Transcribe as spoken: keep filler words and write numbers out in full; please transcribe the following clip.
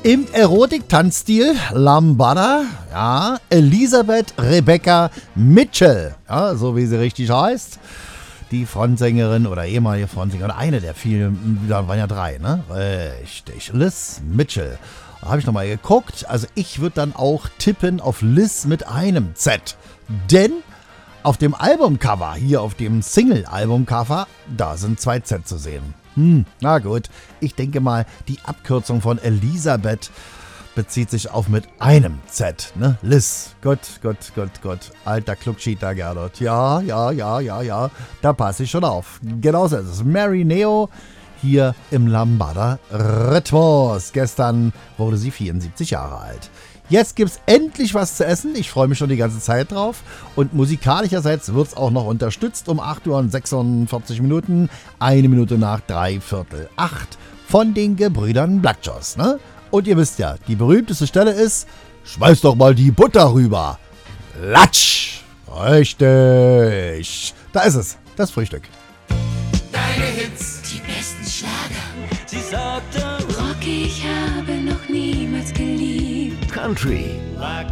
Im Erotik-Tanzstil Lambada, ja, Elisabeth Rebecca Mitchell, ja, so wie sie richtig heißt. Die Frontsängerin oder ehemalige Frontsängerin, oder eine der vielen, da waren ja drei, ne? Richtig, Liz Mitchell. Da habe ich nochmal geguckt. Also ich würde dann auch tippen auf Liz mit einem Z. Denn auf dem Albumcover, hier auf dem Single-Albumcover, da sind zwei Z zu sehen. Hm, na gut. Ich denke mal, die Abkürzung von Elisabeth bezieht sich auf mit einem Z, ne? Liz. Gott, Gott, Gott, Gott. Alter Kluckschieter Gerdot. Ja, ja, ja, ja, ja. Da passe ich schon auf. Genau so ist es. Mary Neo hier im Lambada Rhythmus. Gestern wurde sie vierundsiebzig Jahre alt. Jetzt gibt's endlich was zu essen. Ich freue mich schon die ganze Zeit drauf. Und musikalischerseits wird's auch noch unterstützt um acht Uhr und sechsundvierzig Minuten. Eine Minute nach drei Viertel acht von den Gebrüdern Blackjoss, ne? Und ihr wisst ja, die berühmteste Stelle ist, schmeiß doch mal die Butter rüber. Latsch! Richtig. Da ist es, das Frühstück. Deine Hits, die besten Schlager. Sie sagte, Rock, ich habe noch niemals geliebt. Country, Rock